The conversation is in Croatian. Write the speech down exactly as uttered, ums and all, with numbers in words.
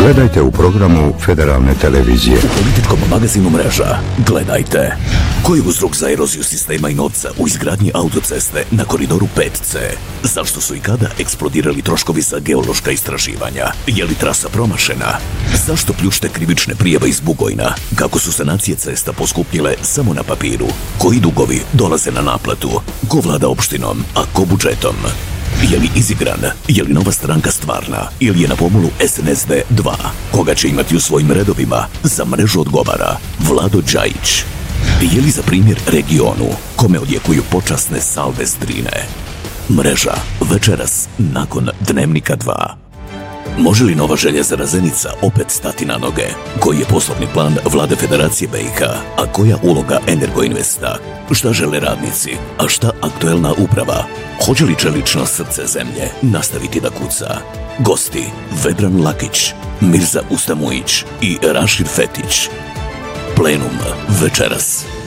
Gledajte u programu Federalne televizije. U političkom magazinu Mreža gledajte. Koji je uzrok za eroziju sistema i novca u izgradnji autoceste na koridoru pet ce? Zašto su i kada eksplodirali troškovi za geološka istraživanja? Je li trasa promašena? Zašto pljušte krivične prijave iz Bugojna? Kako su sanacije cesta poskupnjile samo na papiru? Koji dugovi dolaze na naplatu? Ko vlada opštinom, a ko budžetom? Je li izigran? Je li nova stranka stvarna? Ili je na pomolu es en es de dva? Koga će imati u svojim redovima? Za Mrežu odgovara Vlado Đajić. Je li za primjer regionu, kome odjekuju počasne salve s Drine? Mreža, večeras, nakon Dnevnika dva. Može li nova Željezara Zenica opet stati na noge? Koji je poslovni plan Vlade Federacije be i ka? A koja uloga Energoinvesta? Šta žele radnici? A šta aktuelna uprava? Hoće li čelično srce zemlje nastaviti da kuca? Gosti Vedran Lakić, Mirza Ustamujić i Rašir Fetić. Plenum večeras.